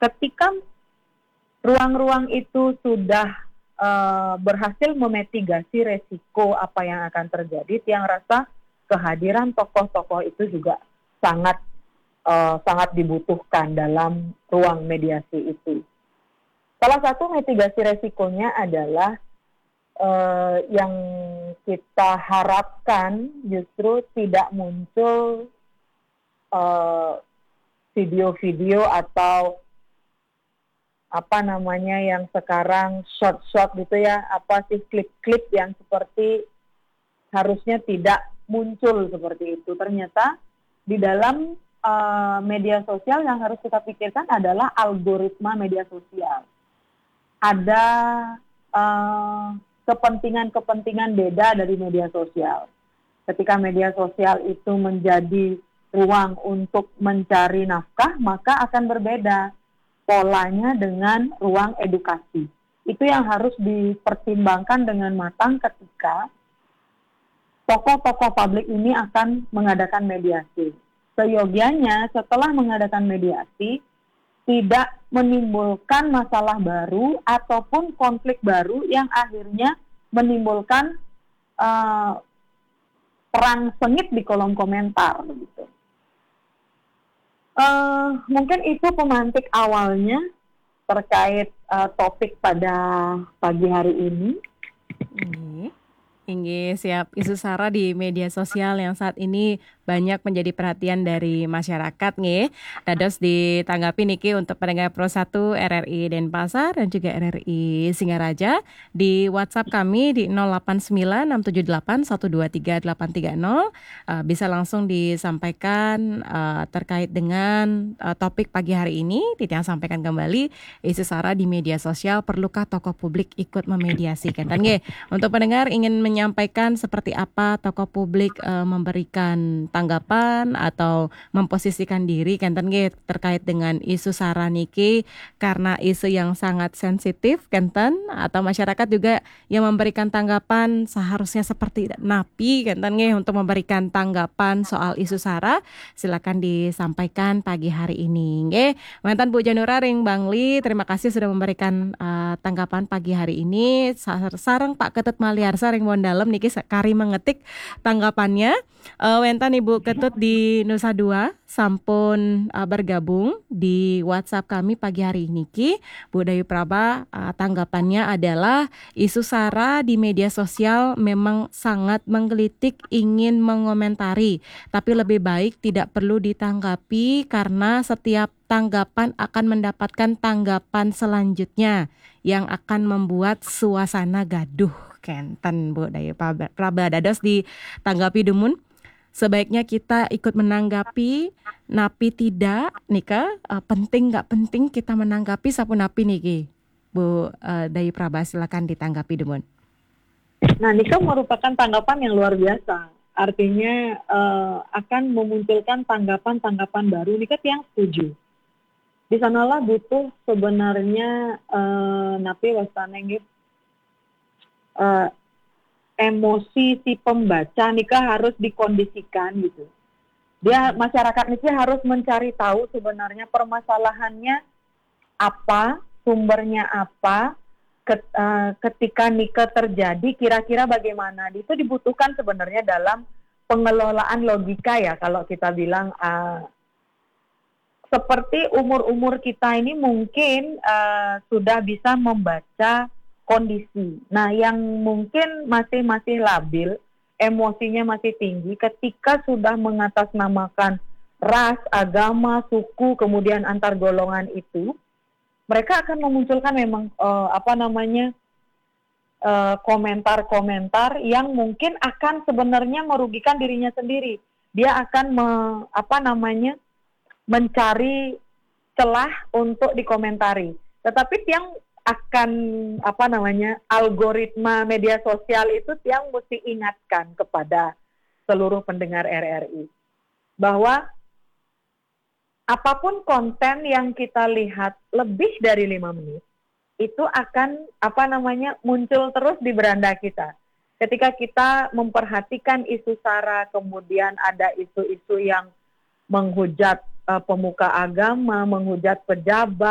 ketika ruang-ruang itu sudah berhasil memitigasi resiko apa yang akan terjadi, Tiang rasa kehadiran tokoh-tokoh itu juga sangat dibutuhkan dalam ruang mediasi itu. Salah satu mitigasi resikonya adalah yang kita harapkan justru tidak muncul video-video atau yang sekarang short gitu ya, klip-klip yang seperti harusnya tidak muncul seperti itu. Ternyata di dalam media sosial yang harus kita pikirkan adalah algoritma media sosial. Ada kepentingan-kepentingan beda dari media sosial. Ketika media sosial itu menjadi ruang untuk mencari nafkah, maka akan berbeda polanya dengan ruang edukasi. Itu yang harus dipertimbangkan dengan matang ketika tokoh-tokoh publik ini akan mengadakan mediasi. Seyogianya setelah mengadakan mediasi, tidak menimbulkan masalah baru ataupun konflik baru yang akhirnya menimbulkan perang sengit di kolom komentar. Gitu. Mungkin itu pemantik awalnya terkait topik pada pagi hari ini. Inggi siap isu SARA di media sosial yang saat ini banyak menjadi perhatian dari masyarakat nggih. Dados ditanggapi niki untuk pendengar Pro 1 RRI Denpasar dan juga RRI Singaraja di WhatsApp kami di 089678123830. Bisa langsung disampaikan terkait dengan topik pagi hari ini. Titiang sampaikan kembali isu SARA di media sosial, perlukah tokoh publik ikut memediasikan? Dan nggih, untuk pendengar ingin menyampaikan seperti apa tokoh publik memberikan tanggapan atau memposisikan diri kenten nggih terkait dengan isu SARA niki, karena isu yang sangat sensitif kenten, atau masyarakat juga yang memberikan tanggapan seharusnya seperti napi kenten nggih untuk memberikan tanggapan soal isu SARA. Silakan disampaikan pagi hari ini nggih. Mantan Bu Janura ring Bang Li, terima kasih sudah memberikan tanggapan pagi hari ini. Sareng Pak Ketut Maliarsa ring Wondalem niki kari mengetik tanggapannya. Wentan Ibu Ketut di Nusa Dua sampun bergabung di WhatsApp kami pagi hari ini ki. Bu Dayu Praba tanggapannya adalah isu SARA di media sosial memang sangat menggelitik, ingin mengomentari, tapi lebih baik tidak perlu ditanggapi karena setiap tanggapan akan mendapatkan tanggapan selanjutnya yang akan membuat suasana gaduh. Kenten Bu Dayu Praba dados ditanggapi Dumun. Sebaiknya kita ikut menanggapi, napi tidak, nika penting nggak penting kita menanggapi sapun napi niki. Bu Dayu Praba silakan ditanggapi Dumun. Nah, nika merupakan tanggapan yang luar biasa. Artinya akan memunculkan tanggapan-tanggapan baru. Nika yang setuju. Di sanalah butuh sebenarnya napi wastaneng emosi si pembaca nika harus dikondisikan gitu. Dia masyarakat nika harus mencari tahu sebenarnya permasalahannya apa, sumbernya apa, ketika nika terjadi kira-kira bagaimana. Itu dibutuhkan sebenarnya dalam pengelolaan logika ya, kalau kita bilang seperti umur-umur kita ini mungkin sudah bisa membaca kondisi. Nah, yang mungkin masih labil, emosinya masih tinggi, ketika sudah mengatasnamakan ras, agama, suku, kemudian antar golongan itu, mereka akan memunculkan memang komentar-komentar yang mungkin akan sebenarnya merugikan dirinya sendiri. Dia akan mencari celah untuk dikomentari. Tetapi yang akan algoritma media sosial itu yang mesti ingatkan kepada seluruh pendengar RRI bahwa apapun konten yang kita lihat lebih dari 5 menit itu akan muncul terus di beranda kita. Ketika kita memperhatikan isu SARA, kemudian ada isu-isu yang menghujat pemuka agama, menghujat pejabat,